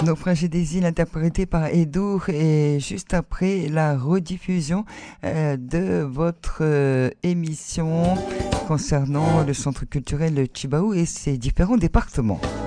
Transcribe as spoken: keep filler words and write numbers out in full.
Naufragé des îles interprété par Edour et juste après la rediffusion euh, de votre euh, émission concernant le centre culturel Chibaou et ses différents départements.